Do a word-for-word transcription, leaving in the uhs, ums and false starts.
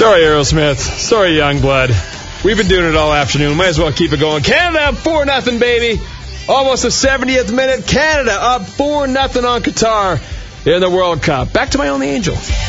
Sorry, Aerosmith. Sorry, Youngblood. We've been doing it all afternoon. Might as well keep it going. Canada up four nothing, baby. Almost the seventieth minute. Canada up four nothing on Qatar in the World Cup. Back to my own Angels.